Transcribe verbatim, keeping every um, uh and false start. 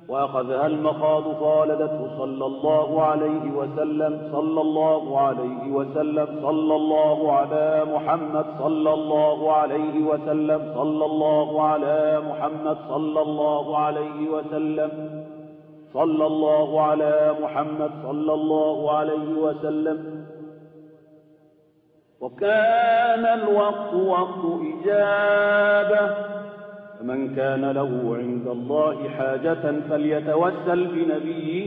وأخذها المخاض فولدته صلى الله عليه وسلم صلى الله عليه وسلم صلى الله على محمد صلى الله عليه وسلم صلى الله على محمد صلى الله عليه وسلم صلى الله على محمد صلى الله عليه وسلم. وكان الوقت وقت إجابة، فمن كان له عند الله حاجة فليتوسل بنبيه